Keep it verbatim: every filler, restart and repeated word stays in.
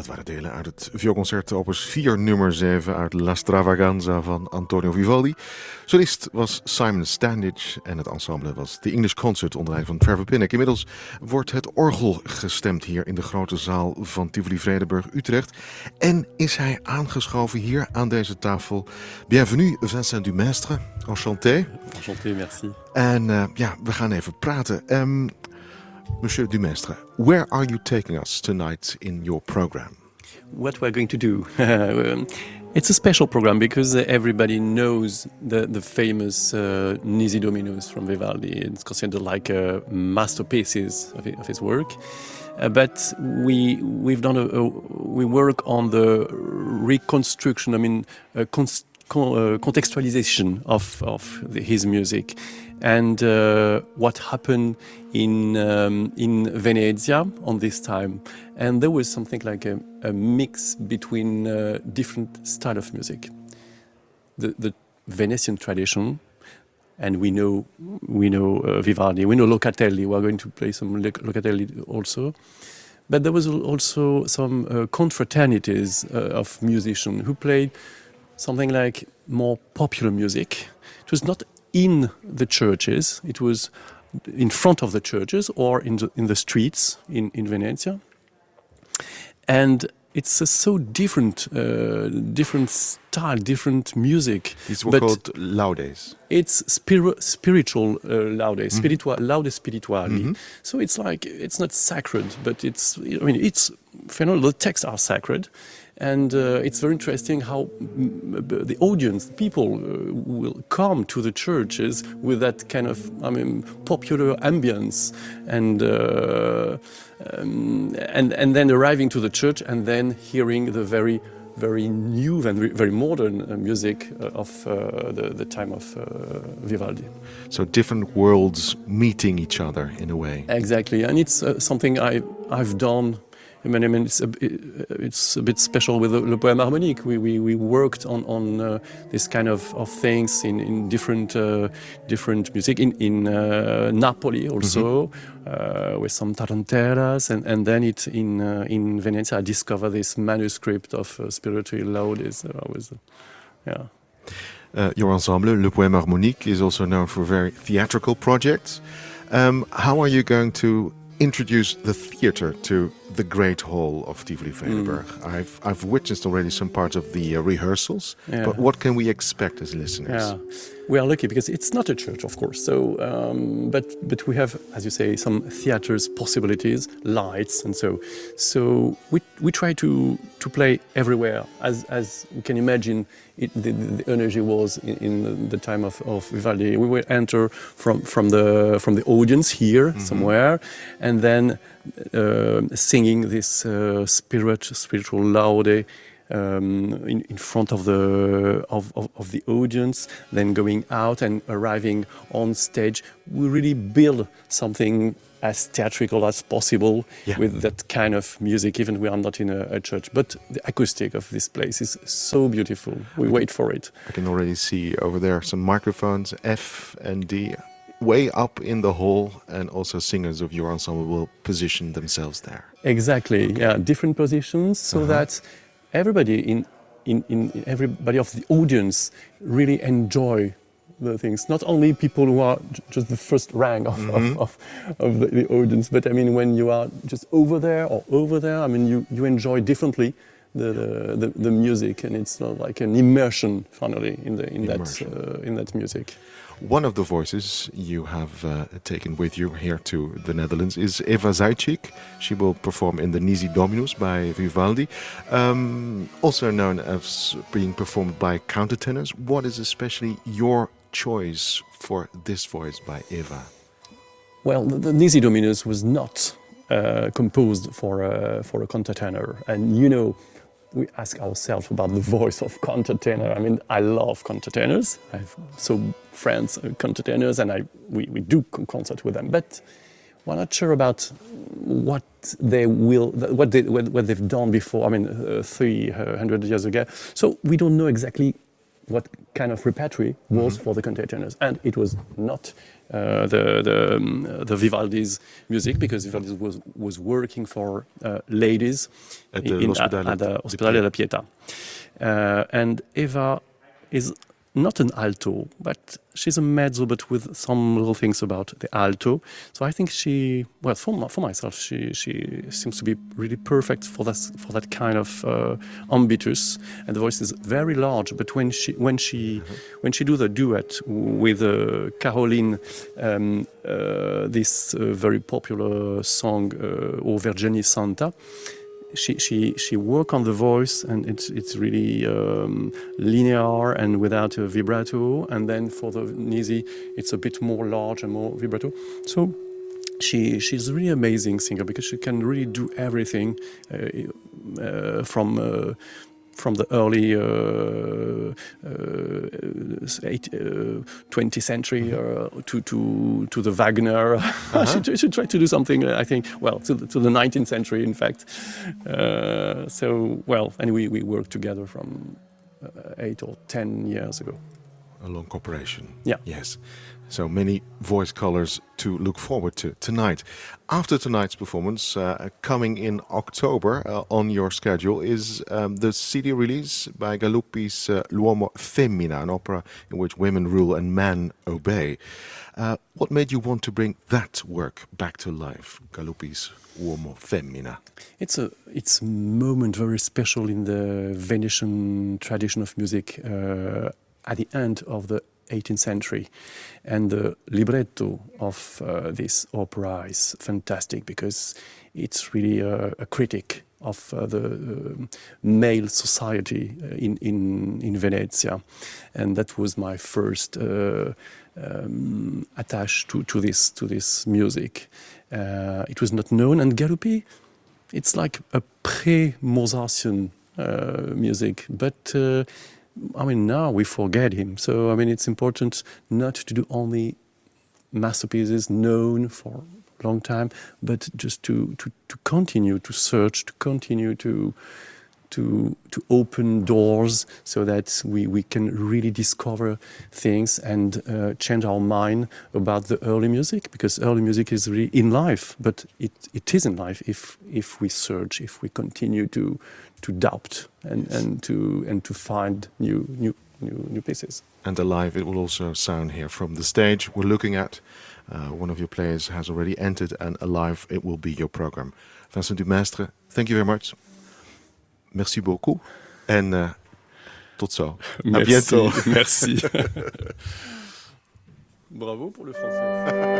Dat waren delen uit het vioolconcert opus vier nummer zeven uit La Stravaganza van Antonio Vivaldi. Solist was Simon Standage en het ensemble was The English Concert onder leiding van Trevor Pinnock. Inmiddels wordt het orgel gestemd hier in de grote zaal van Tivoli Vredenburg Utrecht. En is hij aangeschoven hier aan deze tafel. Bienvenue Vincent Dumestre, enchanté. Enchanté, merci. En uh, ja, we gaan even praten. Um, Monsieur Dumestre, where are you taking us tonight in your program? What we're going to do? um, it's a special program because uh, everybody knows the, the famous uh, Nisi Dominus from Vivaldi. It's considered like uh, masterpieces of, of his work. Uh, but we we've done a, a we work on the reconstruction. I mean, uh, cons- con- uh, contextualization of of the, his music, and uh, what happened in um, in Venezia on this time. And there was something like a, a mix between uh, different style of music. The the Venetian tradition. And we know, we know uh, Vivaldi, we know Locatelli. We are going to play some Locatelli also. But there was also some uh, confraternities uh, of musicians who played something like more popular music. It was not in the churches. It was in front of the churches or in the, in the streets in, in Venezia. And it's uh, so different, uh, different style, different music. These were called laudes. It's spir- spiritual uh, laudes, Mm-hmm. spiritua- laudes spirituali. Mm-hmm. So it's like, it's not sacred, but it's, I mean, it's phenomenal. The texts are sacred. And uh, it's very interesting how mm, the audience, the people, uh, will come to the churches with that kind of, I mean, popular ambience, and uh, um, and and then arriving to the church and then hearing the very, very new and very modern uh, music of uh, the the time of uh, Vivaldi. So different worlds meeting each other in a way. Exactly, and it's uh, something I I've done. I mean, I mean, it's a, it's a bit special with Le Poème Harmonique. We we we worked on on uh, this kind of, of things in in different uh, different music in in uh, Napoli also, mm-hmm. uh, with some tarantellas, and, and then it in uh, in Venice I discovered this manuscript of uh, Spiritual Laudes. I was, uh, yeah. Uh, your ensemble, Le Poème Harmonique, is also known for very theatrical projects. Um, how are you going to introduce the theatre to the Great Hall of Tivoli Vredenburg? Mm. I've I've witnessed already some parts of the uh, rehearsals, yeah. But what can we expect as listeners? Yeah, we are lucky because it's not a church, of course. So, um, but but we have, as you say, some theatre's possibilities, lights, and so so we we try to to play everywhere, as as you can imagine. It, the, the energy was in, in the time of, of Vivaldi. We will enter from, from the from the audience here, mm-hmm. somewhere, and then uh, singing this uh, spirit spiritual laude um, in, in front of the of, of, of the audience. Then going out and arriving on stage, we really build something as theatrical as possible, yeah. with that kind of music, even we are not in a, a church. But the acoustic of this place is so beautiful. We I wait can, for it. I can already see over there some microphones, F and D, way up in the hall, and also singers of your ensemble will position themselves there. Exactly, okay. Yeah, different positions, so uh-huh. that everybody in, in, in everybody of the audience really enjoy the things. Not only people who are j- just the first rank of, mm-hmm. of, of, of the, the audience, but I mean, when you are just over there or over there, I mean, you, you enjoy differently the, the, the, the music, and it's not like an immersion finally in the in immersion. that uh, in that music. One of the voices you have uh, taken with you here to the Netherlands is Eva Zajcik. She will perform in the Nisi Dominus by Vivaldi, um, also known as being performed by countertenors. What is especially your choice for this voice by Eva? Well, the, the Nisi Dominus was not uh, composed for a, for a countertenor, and you know, we ask ourselves about the voice of countertenor. I mean, I love countertenors. I have so friends uh, countertenors, and I we, we do concert with them. But we're not sure about what they will, what they what, what they've done before. I mean, uh, three hundred years ago. So we don't know exactly what kind of repertory was mm-hmm. for the countertenors, and it was not uh, the the, um, the Vivaldi's music, because Vivaldi was was working for uh, ladies At the in, L'Ospedale at the di Ospedale della Pietà, uh, and Eva is not an alto, but she's a mezzo, but with some little things about the alto. So I think she, well, for, my, for myself, she she seems to be really perfect for that for that kind of uh, ambitus, and the voice is very large. But when she when she mm-hmm. when she do the duet with uh, Caroline, um, uh, this uh, very popular song uh, O Vergine Santa. She she she work on the voice, and it's it's really um, linear and without a vibrato. And then for the Nisi, it's a bit more large and more vibrato. So she she's a really amazing singer, because she can really do everything uh, uh, from. Uh, From the early uh, uh, eight, uh, twentieth century uh, to to to the Wagner, uh-huh. she, she tried to do something. Uh, I think well to the, to the nineteenth century, in fact. Uh, so well, and we we worked together from uh, eight or ten years ago. A long cooperation. Yeah. Yes. So many voice colors to look forward to tonight. After tonight's performance, uh, coming in October uh, on your schedule is um, the C D release by Galuppi's uh, L'Uomo Femmina, an opera in which women rule and men obey. Uh, what made you want to bring that work back to life, Galuppi's Uomo Femmina? It's a it's a moment very special in the Venetian tradition of music uh, at the end of the eighteenth century, and the libretto of uh, this opera is fantastic, because it's really a, a critic of uh, the uh, male society in, in in Venezia, and that was my first uh, um, attach to, to this to this music. Uh, it was not known, and Galuppi, it's like a pre-Mozartian uh, music, but. Uh, I mean, now we forget him. So, I mean, it's important not to do only masterpieces known for a long time, but just to, to, to continue to search, to continue to to to open doors, so that we, we can really discover things and uh, change our mind about the early music, because early music is really in life, but it, it is in life if if we search, if we continue to to doubt and, and to and to find new new new new pieces. And alive it will also sound here from the stage we're looking at. Uh, one of your players has already entered, and alive it will be your program. Vincent Dumestre, thank you very much. Merci beaucoup. En uh, tot zo. Merci, à bientôt. Merci. Bravo pour le français.